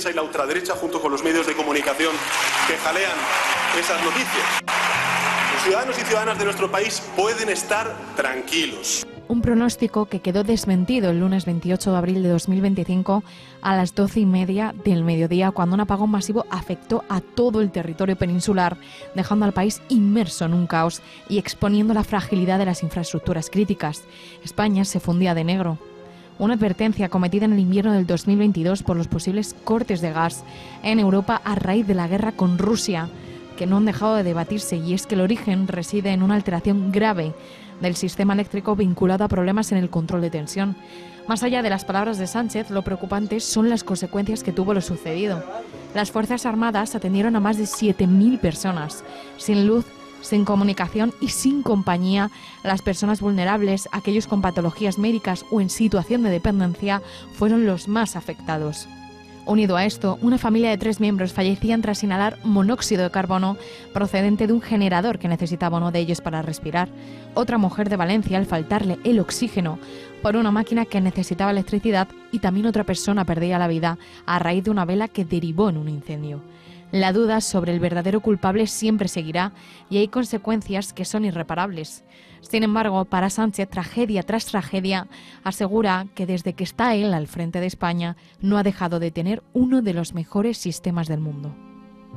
prensa y la ultraderecha junto con los medios de comunicación que jalean esas noticias. Los ciudadanos y ciudadanas de nuestro país pueden estar tranquilos. Un pronóstico que quedó desmentido el lunes 28 de abril de 2025 a las 12:30 del mediodía, cuando un apagón masivo afectó a todo el territorio peninsular, dejando al país inmerso en un caos y exponiendo la fragilidad de las infraestructuras críticas. España se fundía de negro. Una advertencia cometida en el invierno del 2022 por los posibles cortes de gas en Europa a raíz de la guerra con Rusia, que no han dejado de debatirse, y es que el origen reside en una alteración grave del sistema eléctrico vinculado a problemas en el control de tensión. Más allá de las palabras de Sánchez, lo preocupante son las consecuencias que tuvo lo sucedido. Las Fuerzas Armadas atendieron a más de 7.000 personas, sin luz, sin comunicación y sin compañía. Las personas vulnerables, aquellos con patologías médicas o en situación de dependencia, fueron los más afectados. Unido a esto, una familia de 3 miembros fallecían tras inhalar monóxido de carbono procedente de un generador que necesitaba uno de ellos para respirar. Otra mujer de Valencia al faltarle el oxígeno por una máquina que necesitaba electricidad, y también otra persona perdía la vida a raíz de una vela que derivó en un incendio. La duda sobre el verdadero culpable siempre seguirá y hay consecuencias que son irreparables. Sin embargo, para Sánchez, tragedia tras tragedia, asegura que desde que está él al frente de España no ha dejado de tener uno de los mejores sistemas del mundo.